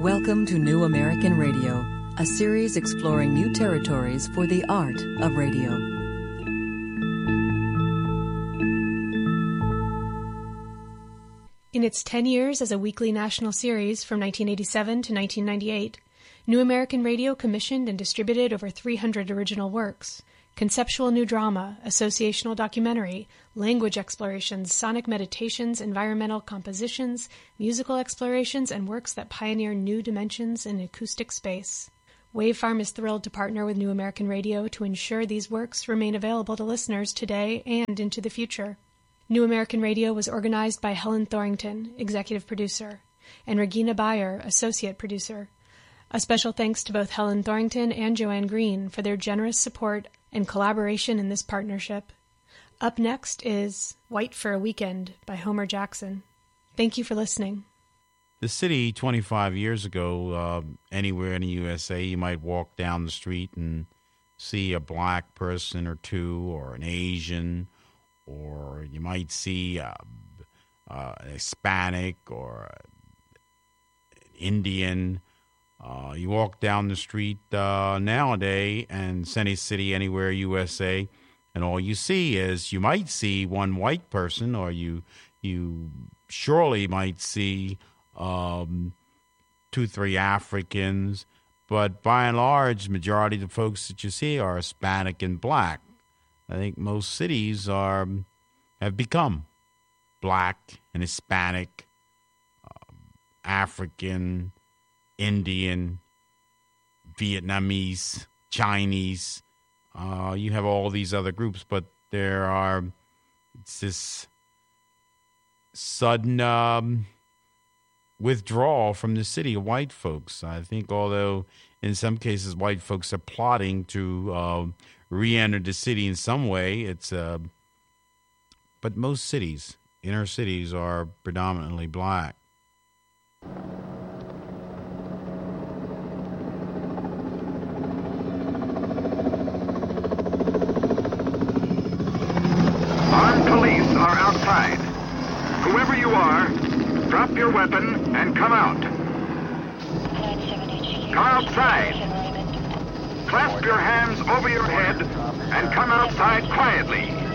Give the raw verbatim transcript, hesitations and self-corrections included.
Welcome to New American Radio, a series exploring new territories for the art of radio. In its ten years as a weekly national series from nineteen eighty-seven to nineteen ninety-eight, New American Radio commissioned and distributed over three hundred original works. Conceptual new drama, associational documentary, language explorations, sonic meditations, environmental compositions, musical explorations, and works that pioneer new dimensions in acoustic space. Wavefarm is thrilled to partner with New American Radio to ensure these works remain available to listeners today and into the future. New American Radio was organized by Helen Thorington, executive producer, and Regina Bayer, associate producer. A special thanks to both Helen Thorington and Joanne Green for their generous support and collaboration in this partnership. Up next is White for a Weekend by Homer Jackson. Thank you for listening. The city twenty-five years ago, uh, anywhere in the U S A, you might walk down the street and see a black person or two, or an Asian, or you might see a, a Hispanic or an Indian. Uh, you walk down the street uh, nowadays in Sunny City, anywhere U S A, and all you see is you might see one white person, or you you surely might see um, two, three Africans, but by and large, majority of the folks that you see are Hispanic and black. I think most cities are have become black and Hispanic, uh, African, Indian, Vietnamese, Chinese. Uh, you have all these other groups, but there are it's this sudden um, withdrawal from the city of white folks. I think, although in some cases white folks are plotting to uh, re-enter the city in some way, it's uh, but most cities, inner cities, are predominantly black. Armed police are outside. Whoever you are, drop your weapon and come out. Come outside. Clasp your hands over your head and come outside quietly.